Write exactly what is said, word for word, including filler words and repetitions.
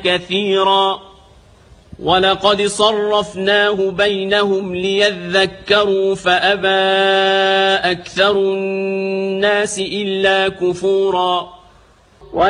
كثيرا ولقد صرفناه بينهم ليذكروا فأبى أكثر الناس إلا كفورا